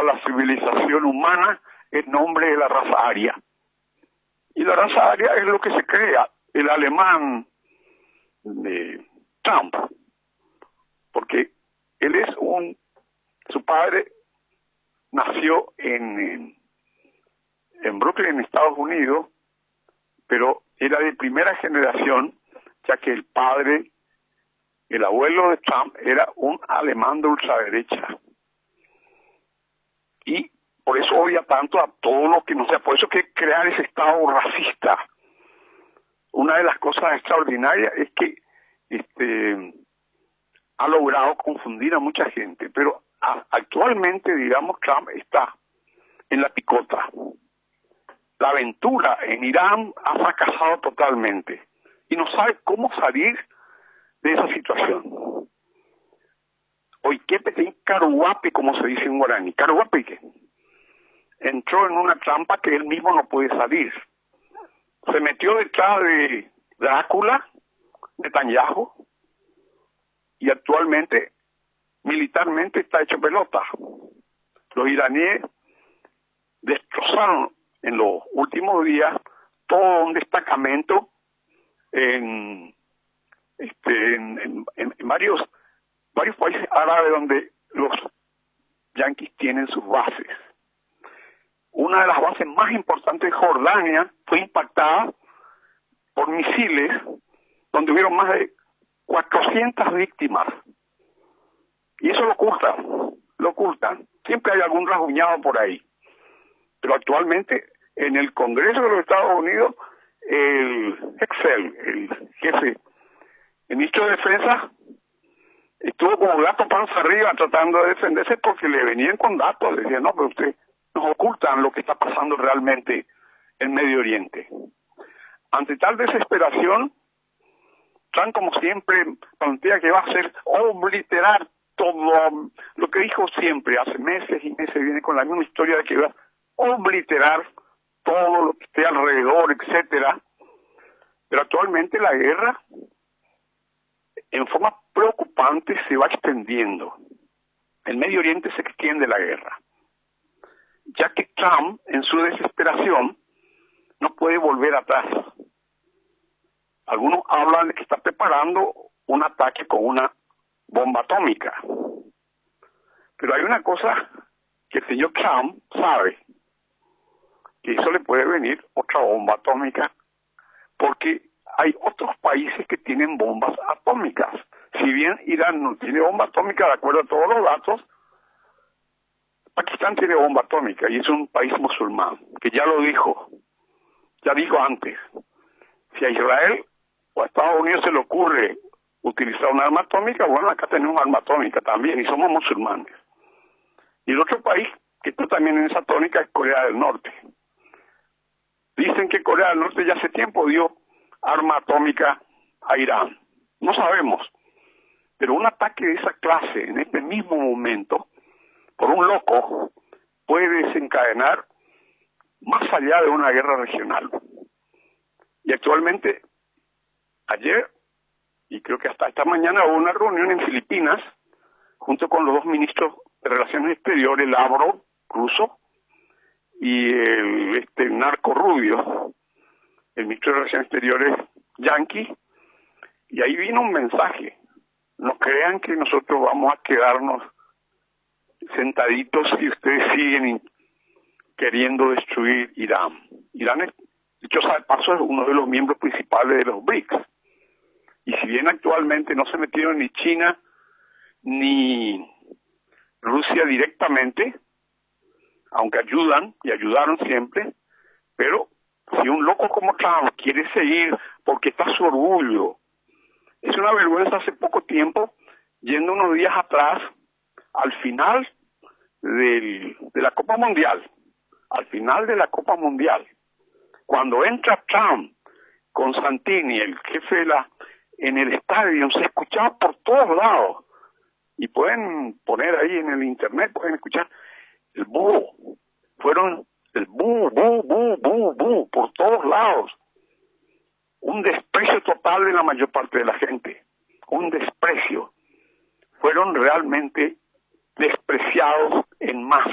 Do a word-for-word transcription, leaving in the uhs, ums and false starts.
la civilización humana en nombre de la raza aria. Y la raza aria es lo que se crea el alemán de Trump, porque él es un, su padre nació en, en, en Brooklyn, en Estados Unidos, pero era de primera generación, ya que el padre, el abuelo de Trump, era un alemán de ultraderecha. Y por eso odia tanto a todo lo que no sea, por eso que crear ese estado racista. Una de las cosas extraordinarias es que este ha logrado confundir a mucha gente, pero a, actualmente, digamos, Trump está en la picota. La aventura en Irán ha fracasado totalmente y no sabe cómo salir de esa situación. Hoy, ¿qué pequeño caruapi, como se dice en guaraní? Caruapi, ¿qué? Entró en una trampa que él mismo no puede salir. Se metió detrás de Drácula, Netanyahu, y actualmente, militarmente, está hecho pelota. Los iraníes destrozaron en los últimos días todo un destacamento en, este, en, en, en, en varios, varios países árabes donde los yanquis tienen sus bases. Una de las bases más importantes de Jordania fue impactada por misiles donde hubieron más de cuatrocientas víctimas. Y eso lo ocultan, lo ocultan. Siempre hay algún rasguñado por ahí. Pero actualmente en el Congreso de los Estados Unidos, el Excel, el jefe, el ministro de Defensa, estuvo como gato panza arriba tratando de defenderse porque le venían con datos. Le decían, no, pero usted nos ocultan lo que está pasando realmente en Medio Oriente. Ante tal desesperación, Trump, como siempre, plantea que va a hacer obliterar todo lo que dijo siempre, hace meses y meses, viene con la misma historia de que va a obliterar todo lo que esté alrededor, etcétera. Pero actualmente la guerra, en forma preocupante, se va extendiendo. En Medio Oriente se extiende la guerra, ya que Trump, en su desesperación, no puede volver atrás. Algunos hablan de que está preparando un ataque con una bomba atómica. Pero hay una cosa que el señor Trump sabe, que eso le puede venir otra bomba atómica, porque hay otros países que tienen bombas atómicas. Si bien Irán no tiene bomba atómica, de acuerdo a todos los datos, Pakistán tiene bomba atómica y es un país musulmán, que ya lo dijo, ya dijo antes. Si a Israel o a Estados Unidos se le ocurre utilizar un arma atómica, bueno, acá tenemos arma atómica también y somos musulmanes. Y el otro país que está también en esa tónica es Corea del Norte. Dicen que Corea del Norte ya hace tiempo dio arma atómica a Irán. No sabemos. Pero un ataque de esa clase en este mismo momento, por un loco, puede desencadenar más allá de una guerra regional. Y actualmente, ayer, y creo que hasta esta mañana, hubo una reunión en Filipinas, junto con los dos ministros de Relaciones Exteriores, Lavrov, ruso, y el este, narco rubio, el ministro de Relaciones Exteriores, yanqui, y ahí vino un mensaje. No crean que nosotros vamos a quedarnos sentaditos si ustedes siguen queriendo destruir Irán. Irán, es, dicho sea de paso, es uno de los miembros principales de los B R I C S. Y si bien actualmente no se metieron ni China ni Rusia directamente, aunque ayudan y ayudaron siempre, pero si un loco como Trump quiere seguir porque está su orgullo, es una vergüenza. Hace poco tiempo, yendo unos días atrás, al final del, de la Copa Mundial, al final de la Copa Mundial, cuando entra Trump con Santini, el jefe de la, en el estadio, se escuchaba por todos lados, y pueden poner ahí en el internet, pueden escuchar el búho, fueron el búho, búho, búho, búho, búho, por todos lados. Un desprecio total de la mayor parte de la gente, un desprecio. Fueron realmente despreciados en masa.